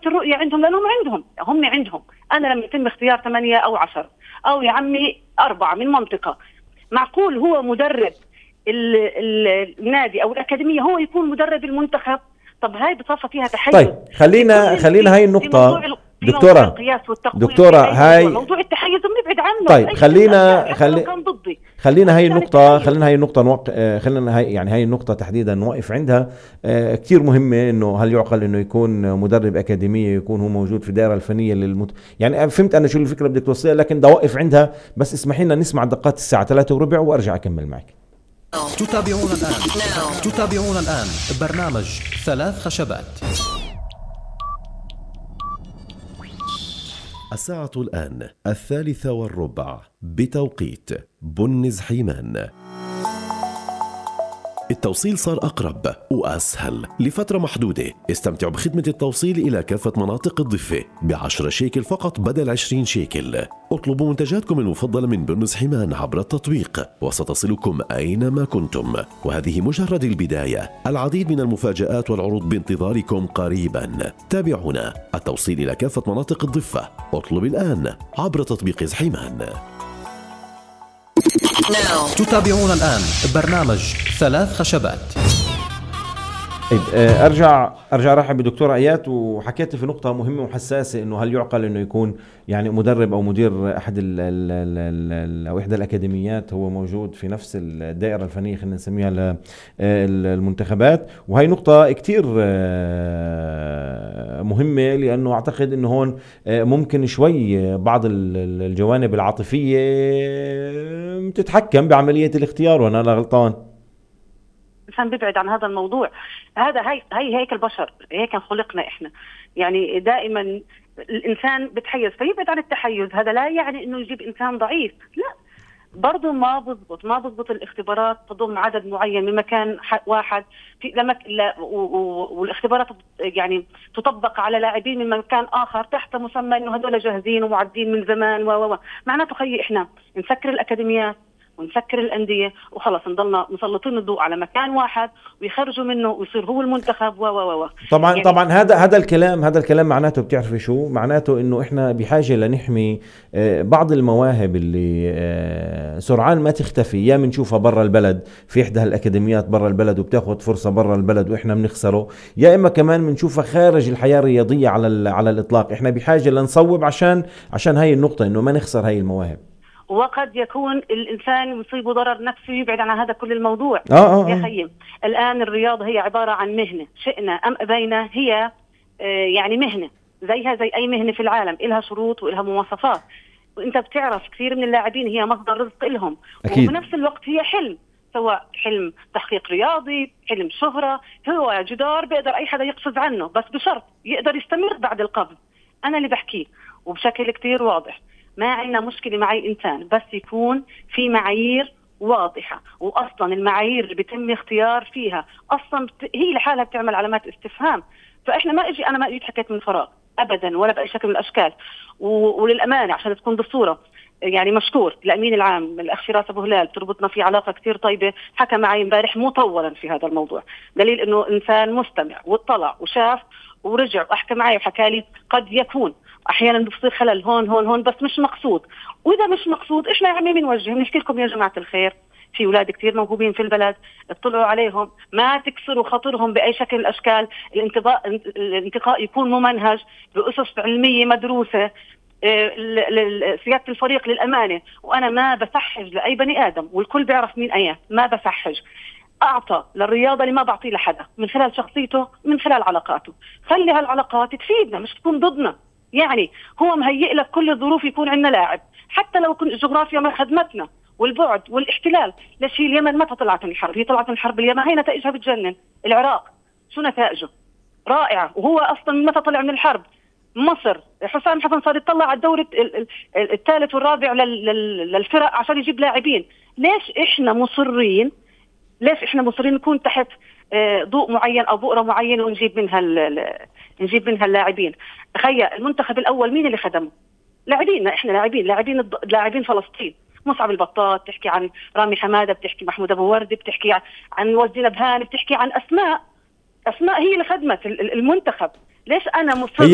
الرؤية عندهم، لأنهم هم عندهم. أنا لما يتم اختيار 8 أو 10 أو يا عمي 4 من منطقة، معقول هو مدرب النادي أو الأكاديمية هو يكون مدرب المنتخب؟ طب هاي بتصفى فيها تحيز. طيب خلينا هاي النقطة دكتورة هاي موضوع التحيز بنبعد عنه. طيب خلينا هاي النقطة تحديدا نوقف عندها. كتير مهمة انه هل يعقل انه يكون مدرب اكاديمية يكون هو موجود في الدائرة الفنية يعني فهمت انا شو الفكرة بدك توصلها، لكن بدي اوقف عندها. بس اسمحي لنا نسمع دقات الساعة 3:15 وارجع اكمل معك. تتابعون الآن برنامج 3 خشبات. الساعة الآن 3:15 بتوقيت بنز حيمان. التوصيل صار أقرب وأسهل لفترة محدودة. استمتعوا بخدمة التوصيل إلى كافة مناطق الضفة ب10 شيكل فقط بدل 20 شيكل. اطلبوا منتجاتكم المفضلة من بنز حيمان عبر التطبيق وستصلكم أينما كنتم. وهذه مجرد البداية، العديد من المفاجآت والعروض بانتظاركم قريبا. تابعونا، التوصيل إلى كافة مناطق الضفة. اطلب الآن عبر تطبيق حيمان. تتابعون الآن برنامج 3 خشبات. ارجع رحب بدكتورة ايات. وحكيت في نقطة مهمة وحساسة انه هل يعقل انه يكون يعني مدرب او مدير احد او احدى الاكاديميات هو موجود في نفس الدائرة الفنية خلينا نسميها المنتخبات. وهي نقطة كتير مهمة، لانه اعتقد انه هون ممكن شوي بعض الجوانب العاطفية تتحكم بعملية الاختيار، وانا لا غلطان؟ الإنسان بيبعد عن هذا الموضوع. هي هيك البشر، هيك خلقنا إحنا. يعني دائما الإنسان بتحيز فيبعد عن التحيز. هذا لا يعني إنه يجيب إنسان ضعيف، لا، برضو ما بضبط الاختبارات تضم عدد معين من مكان واحد والاختبارات يعني تطبق على لاعبين من مكان آخر تحت مسمى إنه هذول جاهزين ومعدين من زمان معناته خيي إحنا نسكر الأكاديميات ونسكر الأندية وخلص نضلنا مسلطين الضوء على مكان واحد ويخرجوا منه ويصير هو المنتخب طبعا يعني طبعا هذا الكلام معناته بتعرفي شو معناته؟ انه احنا بحاجة لنحمي بعض المواهب اللي سرعان ما تختفي. يا منشوفها برا البلد في احدى الأكاديميات برا البلد وبتاخد فرصة برا البلد واحنا بنخسره، يا اما كمان منشوفها خارج الحياة الرياضية على الإطلاق. احنا بحاجة لنصوب عشان هاي النقطة انه ما نخسر هاي المواهب. وقد يكون الإنسان يصيبه ضرر نفسي ويبعد عن هذا كل الموضوع. يا خيم، الآن الرياضة هي عبارة عن مهنة، شئنا أم أبينا هي يعني مهنة زيها زي أي مهنة في العالم، إلها شروط وإلها مواصفات. وإنت بتعرف كثير من اللاعبين هي مصدر رزق لهم، وبنفس الوقت هي حلم، سواء حلم تحقيق رياضي، حلم شهرة، هو جدار بيقدر أي حدا يقفز عنه، بس بشرط يقدر يستمر بعد القفز. أنا اللي بحكيه وبشكل كتير واضح، ما عندنا مشكلة مع أي إنسان بس يكون في معايير واضحة. وأصلا المعايير اللي بيتم اختيار فيها أصلا هي لحالها بتعمل علامات استفهام. فإحنا أنا ما أجيت حكيت من فراغ أبدا ولا بأي شكل من الأشكال. وللأمانة عشان تكون بالصورة، يعني مشكور الأمين العام الأخ فراس أبو هلال، تربطنا في علاقة كتير طيبة، حكى معي امبارح مطولا في هذا الموضوع، دليل إنه إنسان مستمع واطلع وشاف ورجع وأحكى معي وحكى لي قد يكون احيانا بتصير خلل هون بس مش مقصود. واذا مش مقصود احنا يا عمي بنوجه بنحكي لكم يا جماعه الخير، في اولاد كثير موهوبين في البلد، اطلعوا عليهم، ما تكسروا خاطرهم باي شكل من الاشكال. الانتقاء يكون ممنهج باسس علميه مدروسه. سياده الفريق للامانه، وانا ما بسحج لاي بني ادم والكل بيعرف مين اياه، ما بسحج، أعطى للرياضة اللي ما بعطيه لحدا من خلال شخصيته، من خلال علاقاته. خلي هالعلاقات تفيدنا مش تكون ضدنا. يعني هو مهيئ لك كل الظروف يكون عندنا لاعب، حتى لو كنت الجغرافيا ما خدمتنا والبعد والاحتلال. ليش هي اليمن ما طلعت من الحرب؟ هي طلعت من الحرب اليمن، هي نتائجها بتجنن. العراق شو نتائجه؟ رائعة. وهو أصلا من متى طلع من الحرب؟ مصر حسام حسن صار يطلع على الدوري الثالث والرابع للفرق عشان يجيب لاعبين. ليش احنا مصرين نكون تحت ضوء معين او بؤره معينه ونجيب منها اللاعبين؟ تخيل المنتخب الاول مين اللي خدمه؟ لاعبين احنا، لاعبين فلسطين. مصعب البطاط، بتحكي عن رامي حماده، بتحكي محمود ابو ورد، بتحكي عن وزي نبهان، بتحكي عن اسماء هي اللي خدمت المنتخب. ليش انا مصر